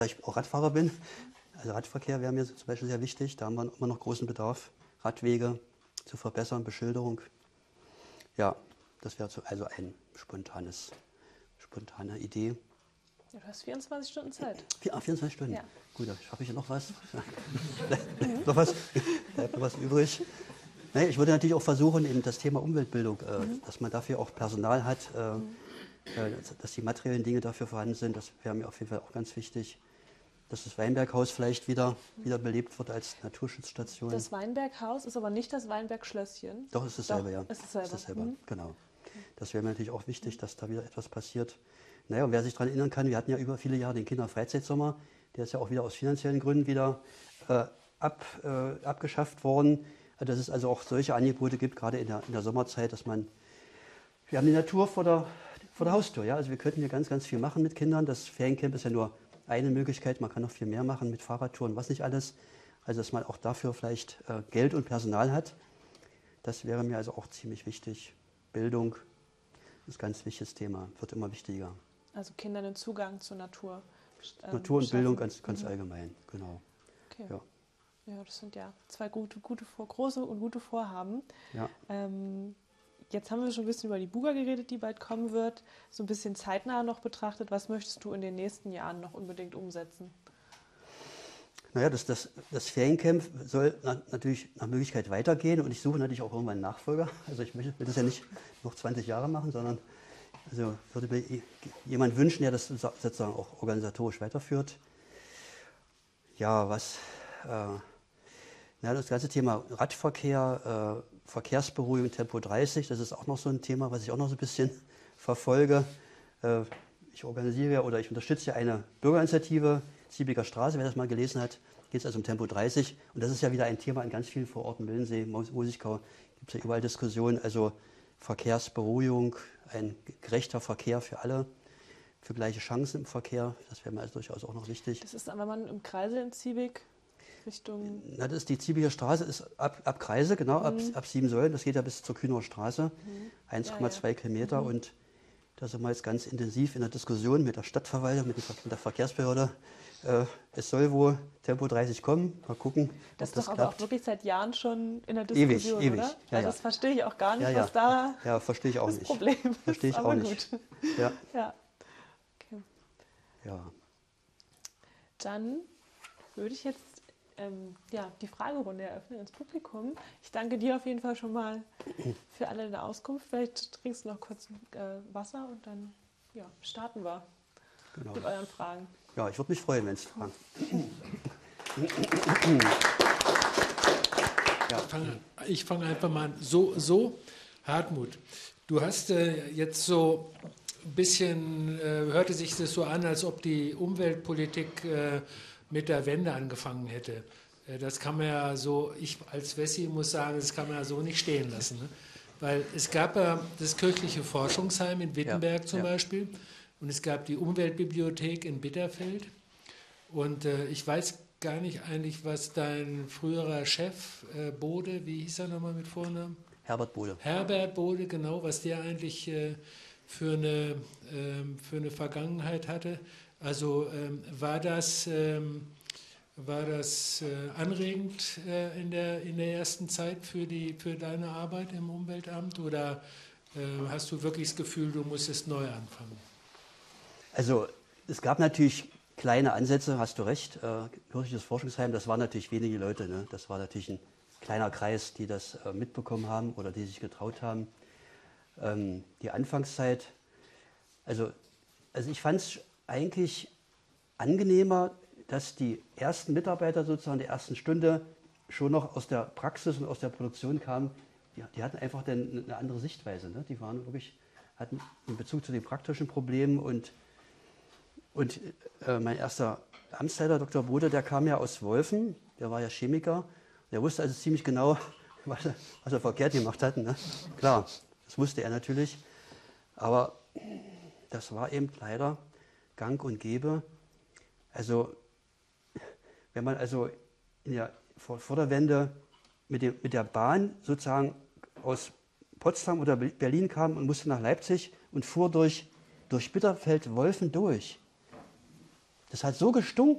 ich auch Radfahrer bin. Also Radverkehr wäre mir zum Beispiel sehr wichtig. Da haben wir immer noch großen Bedarf, Radwege zu verbessern, Beschilderung. Ja, das wäre also eine spontane Idee. Ja, du hast 24 Stunden Zeit. 24 Stunden? Ja. Gut, habe ich ja noch was? noch was? Bleibt noch was übrig? Naja, ich würde natürlich auch versuchen, eben das Thema Umweltbildung, dass man dafür auch Personal hat, dass die materiellen Dinge dafür vorhanden sind. Das wäre mir auf jeden Fall auch ganz wichtig. Dass das Weinberghaus vielleicht wieder belebt wird als Naturschutzstation. Das Weinberghaus ist aber nicht das Weinbergschlösschen. Doch, ist es selber, ja. Ist es selber. Ist es selber, genau. Das wäre mir natürlich auch wichtig, dass da wieder etwas passiert. Naja, und wer sich daran erinnern kann, wir hatten ja über viele Jahre den Kinderfreizeitsommer. Der ist ja auch wieder aus finanziellen Gründen wieder abgeschafft worden. Dass es also auch solche Angebote gibt, gerade in der Sommerzeit, dass wir haben die Natur vor der Haustür. Ja? Also wir könnten hier ganz, ganz viel machen mit Kindern. Das Feriencamp ist ja nur eine Möglichkeit. Man kann noch viel mehr machen mit Fahrradtouren, was nicht alles. Also dass man auch dafür vielleicht Geld und Personal hat. Das wäre mir also auch ziemlich wichtig. Bildung ist ein ganz wichtiges Thema, wird immer wichtiger. Also Kindern den Zugang zur Natur. Natur und Bildung ganz allgemein, genau. Okay. Ja. Ja, das sind ja zwei große und gute Vorhaben. Ja. Jetzt haben wir schon ein bisschen über die Buga geredet, die bald kommen wird. So ein bisschen zeitnah noch betrachtet. Was möchtest du in den nächsten Jahren noch unbedingt umsetzen? Naja, das Feriencamp soll natürlich nach Möglichkeit weitergehen und ich suche natürlich auch irgendwann einen Nachfolger. Also ich will das ja nicht noch 20 Jahre machen, sondern also würde mir jemand wünschen, der das sozusagen auch organisatorisch weiterführt. Ja, das ganze Thema Radverkehr, Verkehrsberuhigung, Tempo 30, das ist auch noch so ein Thema, was ich auch noch so ein bisschen verfolge. Ich organisiere oder ich unterstütze eine Bürgerinitiative, Ziebliger Straße, wer das mal gelesen hat, geht es also um Tempo 30. Und das ist ja wieder ein Thema in ganz vielen Vororten, Willensee, Musikau, gibt es ja überall Diskussionen. Also Verkehrsberuhigung, ein gerechter Verkehr für alle, für gleiche Chancen im Verkehr, das wäre mir also durchaus auch noch wichtig. Das ist, wenn man im Kreisel in Ziebig Richtung... Na, das ist die Ziebliger Straße, ist ab Kreise, genau, ab Siebensäulen, das geht ja bis zur Kühner Straße, 1,2 Kilometer. Und da sind wir jetzt ganz intensiv in der Diskussion mit der Stadtverwaltung, mit der Verkehrsbehörde. Es soll wohl Tempo 30 kommen, mal gucken, Das ist ob das doch klappt. aber auch wirklich seit Jahren schon in der Diskussion, ewig. oder? Ja, also das verstehe ich auch gar nicht, was da verstehe ich auch das nicht. Problem ist. Verstehe ich aber auch nicht. Gut. Ja. Ja. Okay. Ja. Dann würde ich jetzt die Fragerunde eröffnen ins Publikum. Ich danke dir auf jeden Fall schon mal für alle deine Auskunft. Vielleicht trinkst du noch kurz Wasser und dann starten wir mit euren Fragen. Ja, ich würde mich freuen, wenn es Fragen. Ich fange einfach mal an. So, Hartmut, du hast jetzt so ein bisschen, hörte sich das so an, als ob die Umweltpolitik mit der Wende angefangen hätte. Das kann man ja so, ich als Wessi muss sagen, das kann man ja so nicht stehen lassen. Ne? Weil es gab ja das kirchliche Forschungsheim in Wittenberg zum Beispiel und es gab die Umweltbibliothek in Bitterfeld. Und ich weiß gar nicht eigentlich, was dein früherer Chef, Bode, wie hieß er nochmal mit Vornamen? Herbert Bode. Herbert Bode, genau, was der eigentlich für eine Vergangenheit hatte. Also war das anregend in der ersten Zeit für deine Arbeit im Umweltamt oder hast du wirklich das Gefühl, du musstest neu anfangen? Also es gab natürlich kleine Ansätze, hast du recht. Kirchliches Forschungsheim, das waren natürlich wenige Leute. Ne? Das war natürlich ein kleiner Kreis, die das mitbekommen haben oder die sich getraut haben. Die Anfangszeit, also ich fand es eigentlich angenehmer, dass die ersten Mitarbeiter sozusagen der ersten Stunde schon noch aus der Praxis und aus der Produktion kamen. Die hatten einfach dann eine andere Sichtweise. Ne? Die hatten in Bezug zu den praktischen Problemen und mein erster Amtsleiter, Dr. Bode, der kam ja aus Wolfen, der war ja Chemiker. Der wusste also ziemlich genau, was er verkehrt gemacht hat. Ne? Klar, das wusste er natürlich. Aber das war eben leider gang und gäbe. Also, wenn man also vor der Wende mit der Bahn sozusagen aus Potsdam oder Berlin kam und musste nach Leipzig und fuhr durch Bitterfeld-Wolfen durch. Das hat so gestunken.